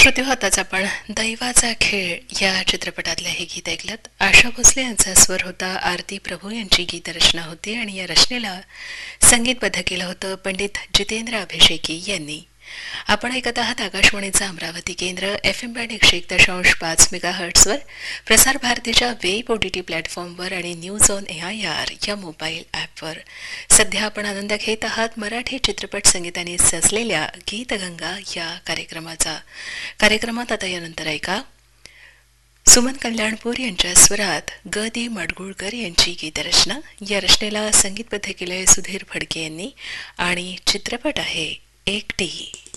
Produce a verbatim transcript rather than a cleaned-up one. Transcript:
श्रोते हो, आताच आपण दैवाचा खेळ या चित्रपटातले हे गीत ऐकलत. आशा भोसले यांचा स्वर होता, आरती प्रभू यांची गीतरचना होती आणि या रचनेला संगीतबद्ध केलं होतं पंडित जितेंद्र अभिषेकी यांनी. आपण ऐकत आहात आकाशवाणीचा अमरावती केंद्र एफ एम बँड एकशे एक दशांश पाच मेगा हर्ट्सवर, प्रसार भारतीच्या वेब ओटीटी प्लॅटफॉर्मवर आणि news on A I R या मोबाईल ॲपवर. सध्या आपण आनंद घेत आहात मराठी चित्रपट संगीताने सजलेल्या गीतगंगा या कार्यक्रमाचा. कार्यक्रमात आता यानंतर ऐका सुमन कल्याणपूर यांच्या स्वरात ग दी माडगुळकर यांची गीतरचना. या रचनेला संगीतबद्ध केलंय सुधीर फडके यांनी आणि चित्रपट आहे एकटी.